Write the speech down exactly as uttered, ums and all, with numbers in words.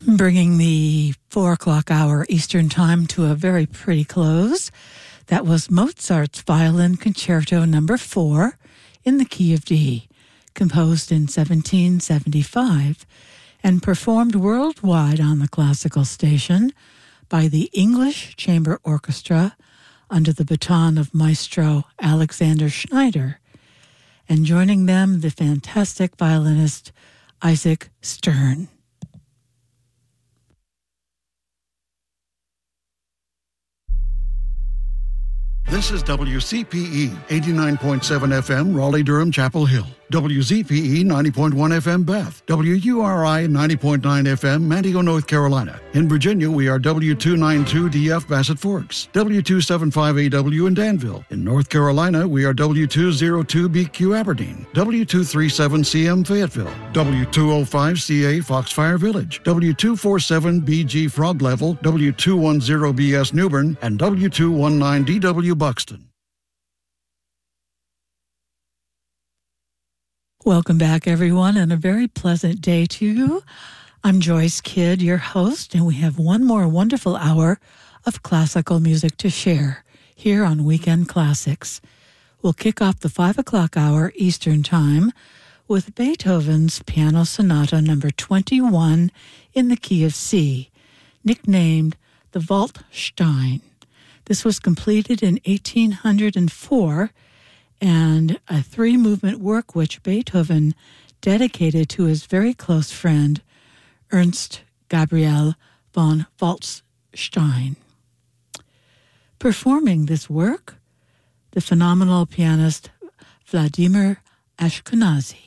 Bringing the four o'clock hour Eastern Time to a very pretty close. That was Mozart's Violin Concerto Number Four in the key of D, composed in seventeen seventy-five and performed worldwide on the classical station by the English Chamber Orchestra under the baton of Maestro Alexander Schneider, and joining them, the fantastic violinist Isaac Stern. This is W C P E, eighty-nine point seven F M, Raleigh-Durham, Chapel Hill. W Z P E, ninety point one F M, Bath. W U R I, ninety point nine F M, Mantico, North Carolina. In Virginia, we are W two ninety-two D F, Bassett Forks. W two seventy-five A W in Danville. In North Carolina, we are W two oh two B Q, Aberdeen. W two thirty-seven C M, Fayetteville. W two oh five C A, Foxfire Village. W two forty-seven B G, Frog Level. W two ten B S, Newbern. And W two nineteen D W, Buxton. Welcome back, everyone, and a very pleasant day to you. I'm Joyce Kidd, your host, and we have one more wonderful hour of classical music to share here on Weekend Classics. We'll kick off the five o'clock hour Eastern Time with Beethoven's Piano Sonata Number twenty-one in the key of C, nicknamed the Waldstein. This was completed in eighteen oh four and a three-movement work which Beethoven dedicated to his very close friend, Ernst Gabriel von Waldstein. Performing this work, the phenomenal pianist Vladimir Ashkenazy.